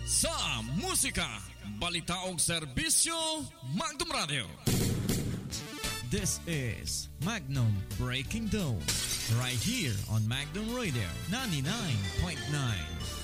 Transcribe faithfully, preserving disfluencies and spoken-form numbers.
sa musika, balita o serbisyo, Magnum Radio. This is Magnum Breaking Dawn, right here on Magnum Radio ninety-nine point nine.